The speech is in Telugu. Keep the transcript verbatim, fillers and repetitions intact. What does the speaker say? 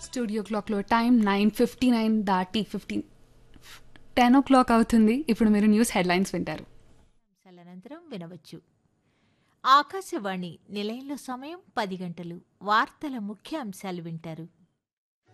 స్టూడియో క్లాక్లో టైం నైన్ ఫిఫ్టీ నైన్ దాటి ఫిఫ్టీన్ టెన్ ఓ క్లాక్ అవుతుంది. ఇప్పుడు మీరు న్యూస్ హెడ్లైన్స్ వింటారు. అనంతరం వినవచ్చు. ఆకాశవాణి నిలయంలో సమయం పది గంటలు. వార్తల ముఖ్య అంశాలు వింటారు.